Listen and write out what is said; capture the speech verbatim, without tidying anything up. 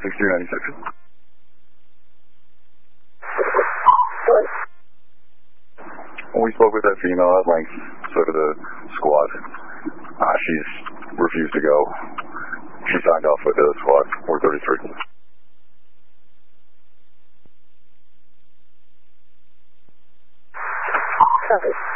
sixty-two ninety-six. We spoke with that female at length, so did the squad. Uh, she's refused to go. She signed off with the squad, four thirty-three. Copy.